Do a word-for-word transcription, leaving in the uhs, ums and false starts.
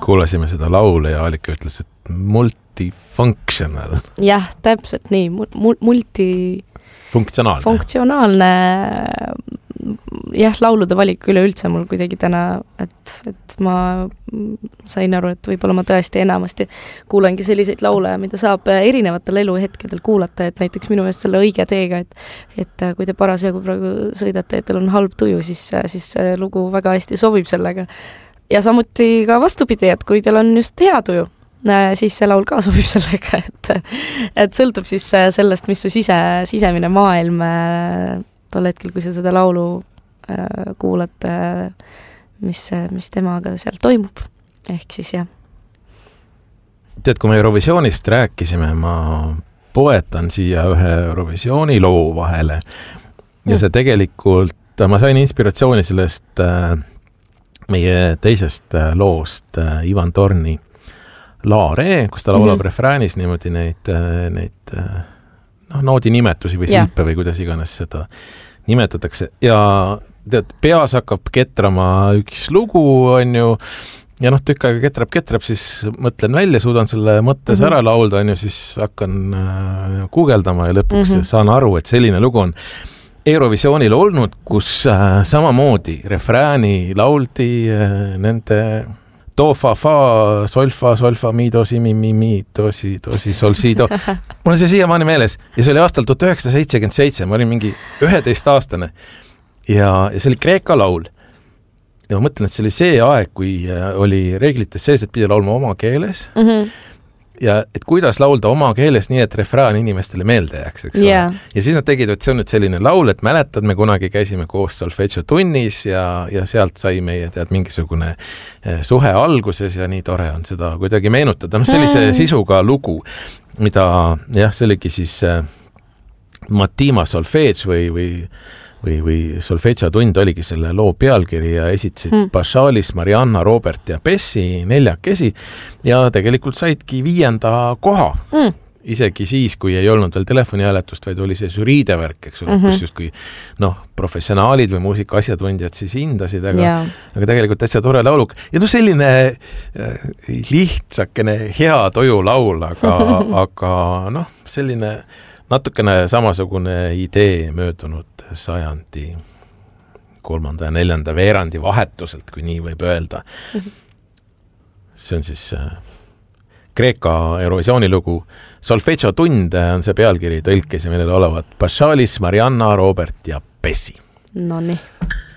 kuulasime seda laule ja Alika ütles, et multifunctional. Jah, täpselt nii, multi... Funktsionaalne. Funktsionaalne, jah, laulude valik üle üldse mul kuidagi täna, et, et ma sain aru, et võib-olla ma tõesti enamasti kuulangi selliseid laule, mida saab erinevatel eluhetkedel kuulata, et näiteks minu meelest selle õige teega, et, et kui te parasjagu praegu sõidate, et teil on halb tuju, siis, siis see lugu väga hästi sobib sellega. Ja samuti ka vastupidi, et kui teil on just hea tuju, siis see laul ka sobib sellega, et, et sõltub siis sellest, mis su sise, sisemine maailm tol hetkel, kui sa seda laulu kuulad, mis, mis temaga seal toimub. Ehk siis jah. Tead, kui me Eurovisioonist rääkisime, ma poetan siia ühe Eurovisiooni loo vahele ja see tegelikult, ma sain inspiratsiooni sellest meie teisest loost Ivan Torni Laare, kus ta laulab mm-hmm. refräänis niimoodi neid, neid noh, noodi nimetusi või silpe yeah. või kuidas iganes seda nimetatakse. Ja tead, peas hakkab ketrama üks lugu, on ju, ja noh, tükk aega ketrab, ketrab, siis mõtlen välja, suudan selle mõttes mm-hmm. ära laulda, on ju, siis hakkan äh, guugeldama ja lõpuks mm-hmm. saan aru, et selline lugu on Eurovisioonil olnud, kus äh, samamoodi refrääni lauldi äh, nende do, fa, fa, sol, fa, sol, fa, mi, do, si, mi, mi, mi, do, si, do, si, sol, si, do. Mul on see siiamaani meeles. Ja see oli aastal tuhat üheksasada seitsekümmend seitse. Ma olin mingi üheteist aastane. Ja, ja see oli Kreeka laul. Ja ma mõtlen, et see oli see aeg, kui oli reeglites sees, et pidi laulma oma keeles. Mm-hmm. Ja et kuidas laulda oma keeles nii, et refrään inimestele meelde jääks, eks yeah. ole. Ja siis nad tegid, et see on nüüd selline laul, et mäletad, me kunagi käisime koos solfeggio tunnis ja, ja sealt sai meie tead mingisugune suhe alguses ja nii tore on seda kuidagi meenutada. No sellise mm. sisuga lugu, mida jah, see oligi siis äh, Matima solfeggio või, või või, või solfeggio tund oligi selle loo pealkiri ja esitasid mm. Bashalis, Marianna, Robert ja Bessi neljakesi ja tegelikult saidki viienda koha. Mm. Isegi siis, kui ei olnud veel telefonihääletust, vaid oli see žüriidevärk, eks ole, mm-hmm. kus just kui noh, professionaalid või muusika asjatundjad siis hindasid, aga, yeah. aga tegelikult täitsa tore lauluk. Ja no selline äh, lihtsakene hea toju laul, aga, aga noh, selline natukene samasugune idee möödunud sajandi kolmanda ja neljanda veerandi vahetuselt, kui nii võib öelda. See on siis äh, Kreeka Eurovisiooni lugu. Solfeggio tund on see pealkiri tõlkes ja millel olevat Bashalis, Marianna, Robert ja Bessi. No nii.